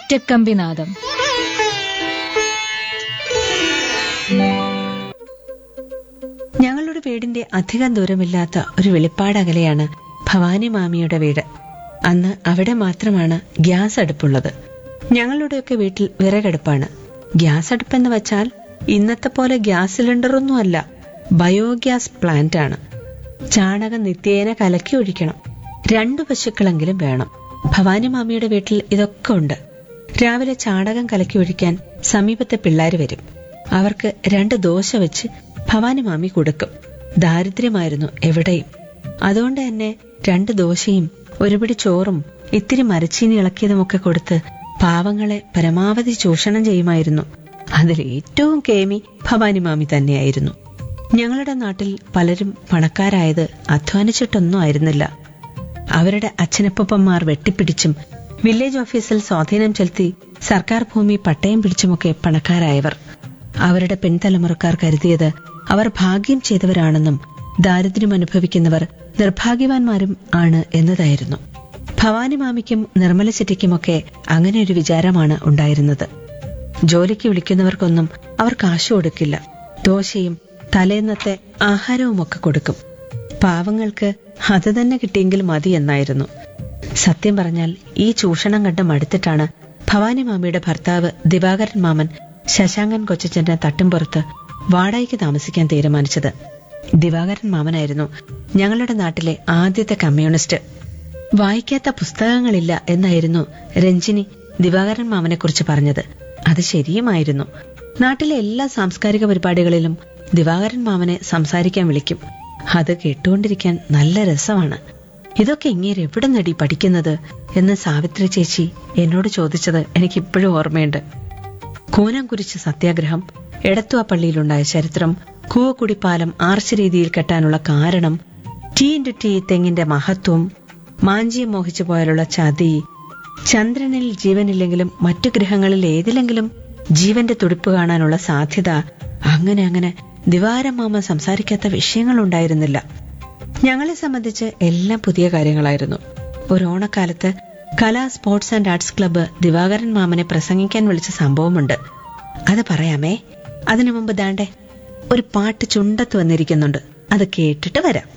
ഒറ്റക്കമ്പിനാദം. ഞങ്ങളുടെ വീടിന്റെ അധികം ദൂരമില്ലാത്ത ഒരു വെളിപ്പാടകലെയാണ് ഭവാനി മാമിയുടെ വീട്. അന്ന് അവിടെ മാത്രമാണ് ഗ്യാസ് അടുപ്പുള്ളത്. ഞങ്ങളുടെയൊക്കെ വീട്ടിൽ വിറകടുപ്പാണ്. ഗ്യാസ് അടുപ്പെന്ന് വെച്ചാൽ ഇന്നത്തെ പോലെ ഗ്യാസ് സിലിണ്ടറൊന്നും അല്ല, ബയോഗ്യാസ് പ്ലാന്റ് ആണ്. ചാണകം നിത്യേന കലക്കി ഒഴിക്കണം. 2 പശുക്കളെങ്കിലും വേണം. ഭവാനി മാമിയുടെ വീട്ടിൽ ഇതൊക്കെ ഉണ്ട്. രാവിലെ ചാണകം കലക്കി ഒഴിക്കാൻ സമീപത്തെ പിള്ളേര് വരും. അവർക്ക് 2 ദോശ വെച്ച് ഭവാനി മാമി കൊടുക്കും. ദാരിദ്ര്യമായിരുന്നു എവിടെയും. അതുകൊണ്ട് തന്നെ 2 ദോശയും ഒരു പിടി ചോറും ഇത്തിരി മരച്ചീനി ഇളക്കിയതുമൊക്കെ കൊടുത്ത് പാവങ്ങളെ പരമാവധി ചൂഷണം ചെയ്യുമായിരുന്നു. അതിൽ ഏറ്റവും കേമി ഭവാനി മാമി തന്നെയായിരുന്നു. ഞങ്ങളുടെ നാട്ടിൽ പലരും പണക്കാരായത് അധ്വാനിച്ചിട്ടൊന്നും ആയിരുന്നില്ല. അവരുടെ അച്ഛനപ്പന്മാർ വെട്ടിപ്പിടിച്ചും വില്ലേജ് ഓഫീസിൽ സ്വാധീനം ചെലുത്തി സർക്കാർ ഭൂമി പട്ടയം പിടിച്ചുമൊക്കെ പണക്കാരായവർ. അവരുടെ പിൻതലമുറക്കാർ കരുതിയത് അവർ ഭാഗ്യം ചെയ്തവരാണെന്നും ദാരിദ്ര്യം അനുഭവിക്കുന്നവർ നിർഭാഗ്യവാന്മാരും ആണ് എന്നതായിരുന്നു. ഭവാനി മാമിക്കും നിർമ്മല ചെട്ടിക്കുമൊക്കെ അങ്ങനെ ഒരു വിചാരമാണ് ഉണ്ടായിരുന്നത്. ജോലിക്ക് വിളിക്കുന്നവർക്കൊന്നും അവർ കാശു കൊടുക്കില്ല. ദോശയും തലേന്നത്തെ ആഹാരവുമൊക്കെ കൊടുക്കും. പാവങ്ങൾക്ക് അത് തന്നെ കിട്ടിയെങ്കിൽ മതി എന്നായിരുന്നു. സത്യം പറഞ്ഞാൽ ഈ ചൂഷണം കണ്ട് മടുത്തിട്ടാണ് ഭവാനി മാമിയുടെ ഭർത്താവ് ദിവാകരൻ മാമൻ ശശാങ്കൻ കൊച്ചച്ചന്റെ തട്ടുംപുറത്ത് വാടകയ്ക്ക് താമസിക്കാൻ തീരുമാനിച്ചത്. ദിവാകരൻ മാമനായിരുന്നു ഞങ്ങളുടെ നാട്ടിലെ ആദ്യത്തെ കമ്മ്യൂണിസ്റ്റ്. വായിക്കാത്ത പുസ്തകങ്ങളില്ല എന്നായിരുന്നു രഞ്ജിനി ദിവാകരൻ മാമനെക്കുറിച്ച് പറഞ്ഞത്. അത് ശരിയുമായിരുന്നു. നാട്ടിലെ എല്ലാ സാംസ്കാരിക പരിപാടികളിലും ദിവാകരൻ മാമനെ സംസാരിക്കാൻ വിളിക്കും. അത് കേട്ടുകൊണ്ടിരിക്കാൻ നല്ല രസമാണ്. ഇതൊക്കെ ഇങ്ങനെ എവിടെ നടി പഠിക്കുന്നത് എന്ന് സാവിത്രി ചേച്ചി എന്നോട് ചോദിച്ചത് എനിക്കിപ്പോഴും ഓർമ്മയുണ്ട്. കൂനംകുരിശ് സത്യാഗ്രഹം, എടത്തുവ പള്ളിയിലുണ്ടായ ചരിത്രം, കൂവക്കുടിപ്പാലം ആർച്ച് രീതിയിൽ കെട്ടാനുള്ള കാരണം, T*T തെങ്ങിന്റെ മഹത്വം, മാഞ്ചിയെ മോഹിച്ചു പോയാലുള്ള ചതി, ചന്ദ്രനിൽ ജീവനില്ലെങ്കിലും മറ്റു ഗ്രഹങ്ങളിൽ ഏതിലെങ്കിലും ജീവന്റെ തുടിപ്പ് കാണാനുള്ള സാധ്യത, അങ്ങനെ അങ്ങനെ ദിവാരമാമ സംസാരിക്കാത്ത വിഷയങ്ങളുണ്ടായിരുന്നില്ല. ഞങ്ങളെ സംബന്ധിച്ച് എല്ലാം പുതിയ കാര്യങ്ങളായിരുന്നു. ഒരു ഓണക്കാലത്ത് കലാ sports and arts club Divakaran മാമനെ പ്രസംഗിക്കാൻ വിളിച്ച സംഭവമുണ്ട്. അത് പറയാമേ. അതിനു മുമ്പ് ദാണ്ടെ ഒരു പാട്ട് ചുണ്ടത്ത് വന്നിരിക്കുന്നുണ്ട്. അത് കേട്ടിട്ട് വരാം.